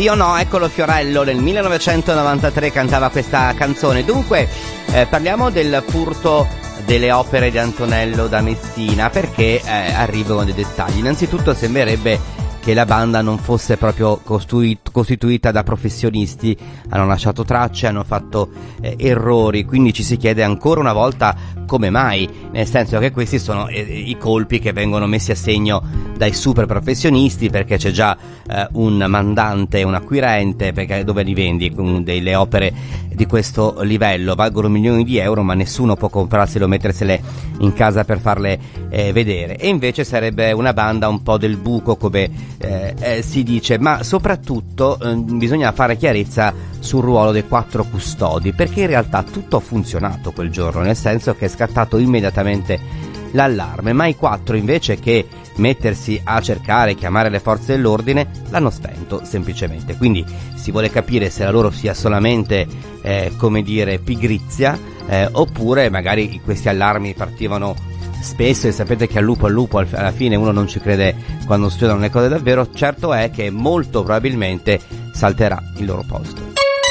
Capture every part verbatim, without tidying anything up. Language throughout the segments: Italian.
Sì o no? Eccolo Fiorello, nel millenovecentonovantatré cantava questa canzone. Dunque, eh, parliamo del furto delle opere di Antonello da Messina, perché eh, arrivano dei dettagli. Innanzitutto sembrerebbe che la banda non fosse proprio costruit- costituita da professionisti, hanno lasciato tracce, hanno fatto eh, errori, quindi ci si chiede ancora una volta come mai, nel senso che questi sono eh, i colpi che vengono messi a segno dai super professionisti, perché c'è già eh, un mandante, un acquirente, perché dove li vendi con delle opere di questo livello, valgono milioni di euro, ma nessuno può comprarsele o mettersele in casa per farle eh, vedere, e invece sarebbe una banda un po' del buco, come Eh, eh, si dice, ma soprattutto eh, bisogna fare chiarezza sul ruolo dei quattro custodi, perché in realtà tutto ha funzionato quel giorno, nel senso che è scattato immediatamente l'allarme, ma i quattro, invece che mettersi a cercare, chiamare le forze dell'ordine, l'hanno spento semplicemente. Quindi si vuole capire se la loro sia solamente eh, come dire pigrizia, eh, oppure magari questi allarmi partivano spesso, e sapete che al lupo al lupo alla fine uno non ci crede quando succedono le cose davvero. Certo è che molto probabilmente salterà il loro posto.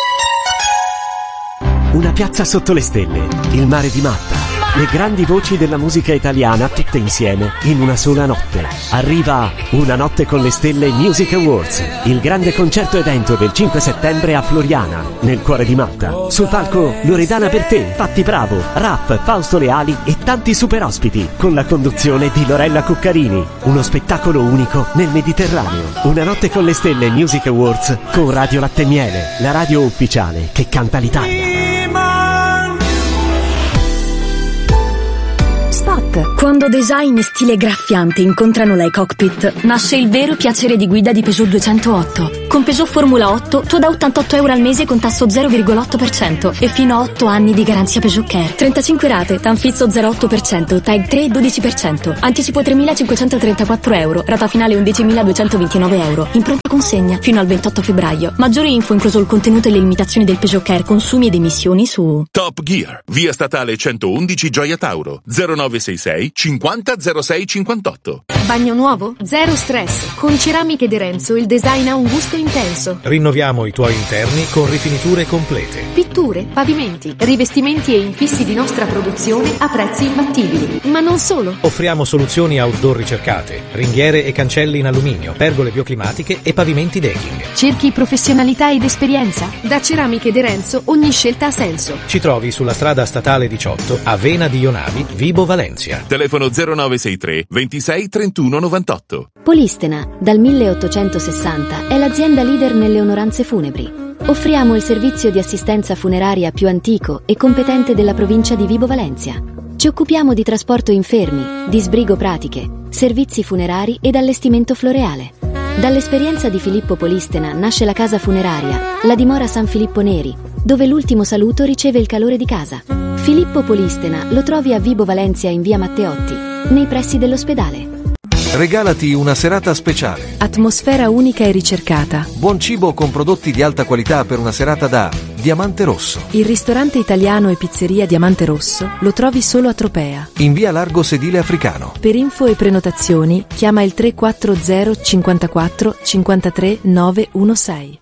Una piazza sotto le stelle, il mare di Matta, le grandi voci della musica italiana tutte insieme in una sola notte. Arriva Una notte con le stelle Music Awards, il grande concerto evento del cinque settembre a Floriana, nel cuore di Matta. Sul palco Loredana Bertè, Patti Bravo, Raff, Fausto Leali e tanti super ospiti, con la conduzione di Lorella Cuccarini. Uno spettacolo unico nel Mediterraneo. Una notte con le stelle Music Awards con Radio Latte e Miele, la radio ufficiale che canta l'Italia. Spot. Quando design e stile graffiante incontrano la e-cockpit, nasce il vero piacere di guida di Peugeot duecentootto. Con Peugeot Formula otto tu da ottantotto euro al mese con tasso zero virgola otto per cento e fino a otto anni di garanzia Peugeot Care. trentacinque rate, Tanfizzo zero virgola otto per cento, Tag tre dodici per cento. Anticipo tremilacinquecentotrentaquattro euro, rata finale undicimiladuecentoventinove euro. In pronta consegna fino al ventotto febbraio. Maggiori info, incluso il contenuto e le limitazioni del Peugeot Care, consumi ed emissioni su Top Gear, via statale centoundici Gioia Tauro, zero nove sei sei cinquanta zero sei cinquantotto. Bagno nuovo? Zero stress. Con Ceramiche De Renzo il design ha un gusto intenso. Rinnoviamo i tuoi interni con rifiniture complete. Pitture, pavimenti, rivestimenti e infissi di nostra produzione a prezzi imbattibili. Ma non solo. Offriamo soluzioni outdoor ricercate, ringhiere e cancelli in alluminio, pergole bioclimatiche e pavimenti decking. Cerchi professionalità ed esperienza? Da Ceramiche De Renzo ogni scelta ha senso. Ci trovi sulla strada statale diciotto a Vena di Ionavi, Vibo Valencia. Telefono zero nove sei tre ventisei trentuno novantotto. Polistena, dal milleottocentosessanta, è l'azienda leader nelle onoranze funebri. Offriamo il servizio di assistenza funeraria più antico e competente della provincia di Vibo Valencia. Ci occupiamo di trasporto infermi, di sbrigo pratiche, servizi funerari ed allestimento floreale. Dall'esperienza di Filippo Polistena nasce la casa funeraria, la dimora San Filippo Neri, dove l'ultimo saluto riceve il calore di casa. Filippo Polistena lo trovi a Vibo Valencia in via Matteotti, nei pressi dell'ospedale. Regalati una serata speciale. Atmosfera unica e ricercata. Buon cibo con prodotti di alta qualità per una serata da Diamante Rosso. Il ristorante italiano e pizzeria Diamante Rosso lo trovi solo a Tropea. In via Largo Sedile Africano. Per info e prenotazioni chiama il tre quattro zero cinquantaquattro cinquantatré nove uno sei.